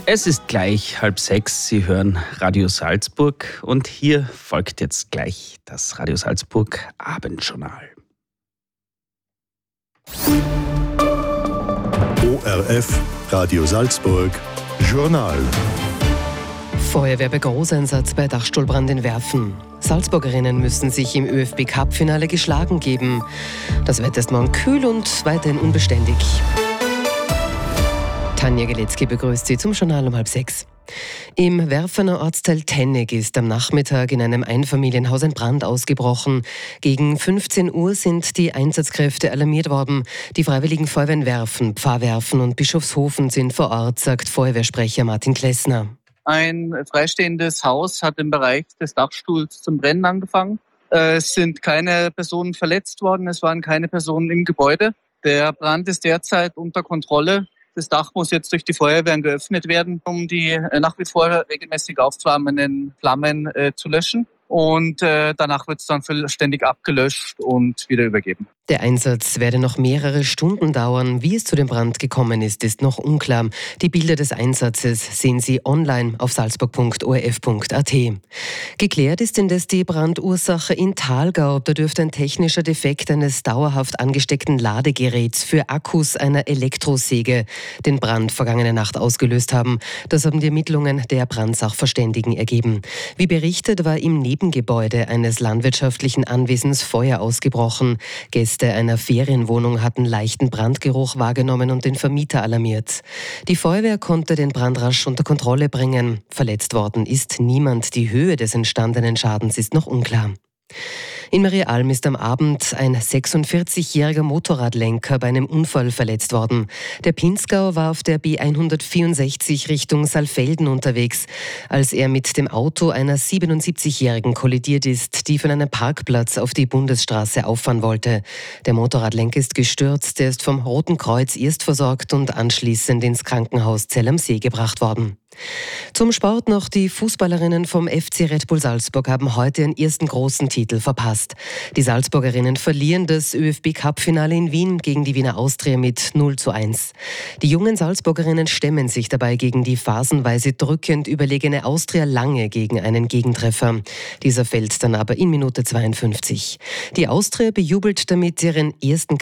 Es ist gleich 5:30. Sie hören Radio Salzburg und hier folgt jetzt gleich das Radio Salzburg Abendjournal. ORF Radio Salzburg Journal. Feuerwehr bei Großeinsatz bei Dachstuhlbrand in Werfen. Salzburgerinnen müssen sich im ÖFB-Cup-Finale geschlagen geben. Das Wetter ist morgen kühl und weiterhin unbeständig. Tanja Geletzky begrüßt Sie zum Journal um 5:30. Im Werfener Ortsteil Tenneg ist am Nachmittag in einem Einfamilienhaus ein Brand ausgebrochen. Gegen 15 Uhr sind die Einsatzkräfte alarmiert worden. Die Freiwilligen Feuerwehren Werfen, Pfarrwerfen und Bischofshofen sind vor Ort, sagt Feuerwehrsprecher Martin Klessner. Ein freistehendes Haus hat im Bereich des Dachstuhls zum Brennen angefangen. Es sind keine Personen verletzt worden, es waren keine Personen im Gebäude. Der Brand ist derzeit unter Kontrolle. Das Dach muss jetzt durch die Feuerwehren geöffnet werden, um die nach wie vor regelmäßig aufflammenden Flammen zu löschen. Und danach wird es dann vollständig abgelöscht und wieder übergeben. Der Einsatz werde noch mehrere Stunden dauern. Wie es zu dem Brand gekommen ist, ist noch unklar. Die Bilder des Einsatzes sehen Sie online auf salzburg.orf.at. Geklärt ist indes die Brandursache in Thalgau. Da dürfte ein technischer Defekt eines dauerhaft angesteckten Ladegeräts für Akkus einer Elektrosäge den Brand vergangene Nacht ausgelöst haben. Das haben die Ermittlungen der Brandsachverständigen ergeben. Wie berichtet, war im Nebengebäude eines landwirtschaftlichen Anwesens Feuer ausgebrochen. Gäste einer Ferienwohnung hatten leichten Brandgeruch wahrgenommen und den Vermieter alarmiert. Die Feuerwehr konnte den Brand rasch unter Kontrolle bringen. Verletzt worden ist niemand. Die Höhe des entstandenen Schadens ist noch unklar. In Mariaalm ist am Abend ein 46-jähriger Motorradlenker bei einem Unfall verletzt worden. Der Pinzgauer war auf der B164 Richtung Saalfelden unterwegs, als er mit dem Auto einer 77-jährigen kollidiert ist, die von einem Parkplatz auf die Bundesstraße auffahren wollte. Der Motorradlenker ist gestürzt, er ist vom Roten Kreuz erst versorgt und anschließend ins Krankenhaus Zell am See gebracht worden. Zum Sport noch: Die Fußballerinnen vom FC Red Bull Salzburg haben heute ihren ersten großen Titel verpasst. Die Salzburgerinnen verlieren das ÖFB-Cup-Finale in Wien gegen die Wiener Austria mit 0:1. Die jungen Salzburgerinnen stemmen sich dabei gegen die phasenweise drückend überlegene Austria lange gegen einen Gegentreffer. Dieser fällt dann aber in Minute 52. Die Austria bejubelt damit ihren ersten